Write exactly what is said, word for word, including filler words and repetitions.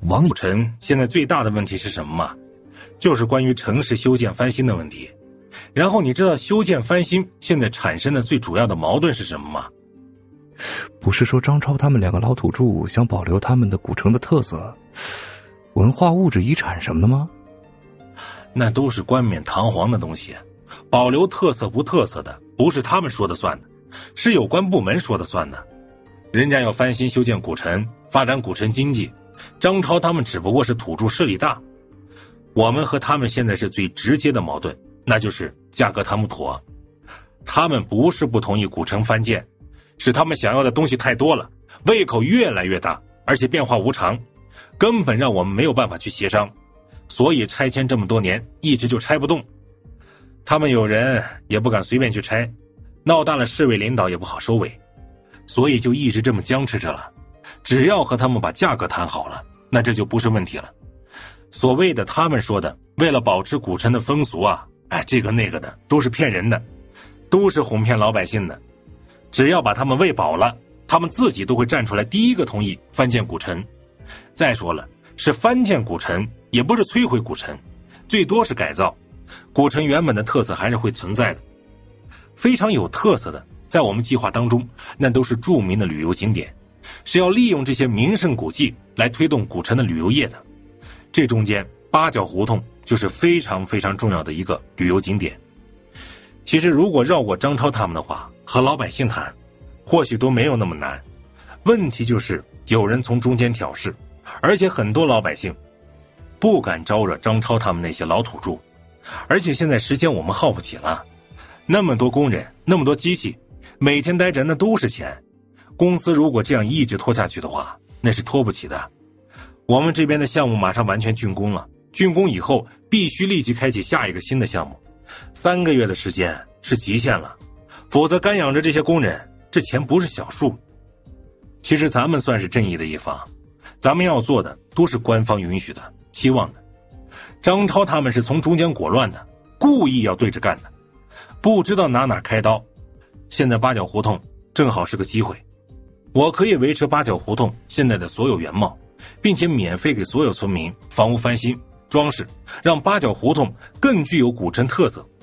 网友古城现在最大的问题是什么吗？就是关于城市修建翻新的问题。然后你知道修建翻新现在产生的最主要的矛盾是什么吗？ 不是说张超他们两个老土著想保留他们的古城的特色、文化物质遗产什么的吗？ 那都是冠冕堂皇的东西，保留特色不特色的不是他们说的算的，是有关部门说的算的。人家要翻新修建古城，发展古城经济，张超他们只不过是土著势力大。我们和他们现在是最直接的矛盾，那就是价格谈不妥。他们不是不同意古城翻建，是他们想要的东西太多了，胃口越来越大，而且变化无常，根本让我们没有办法去协商，所以拆迁这么多年一直就拆不动。他们有人也不敢随便去拆，闹大了市委领导也不好收尾，所以就一直这么僵持着了。只要和他们把价格谈好了，那这就不是问题了。所谓的他们说的为了保持古城的风俗啊，哎，这个那个的都是骗人的，都是哄骗老百姓的。只要把他们喂饱了，他们自己都会站出来第一个同意翻建古城。再说了，是翻建古城，也不是摧毁古城，最多是改造，古城原本的特色还是会存在的。非常有特色的，在我们计划当中，那都是著名的旅游景点，是要利用这些名胜古迹来推动古城的旅游业的。这中间八角胡同就是非常非常重要的一个旅游景点。其实如果绕过张超他们的话，和老百姓谈或许都没有那么难，问题就是有人从中间挑事，而且很多老百姓不敢招惹张超他们那些老土著。而且现在时间我们耗不起了，那么多工人，那么多机器，每天待着那都是钱，公司如果这样一直拖下去的话，那是拖不起的。我们这边的项目马上完全竣工了，竣工以后必须立即开启下一个新的项目，三个月的时间是极限了，否则干养着这些工人，这钱不是小数。其实咱们算是正义的一方，咱们要做的都是官方允许的、期望的。张超他们是从中间裹乱的，故意要对着干的，不知道哪哪开刀。现在八角胡同正好是个机会，我可以维持八角胡同现在的所有原貌，并且免费给所有村民房屋翻新装饰，让八角胡同更具有古城特色，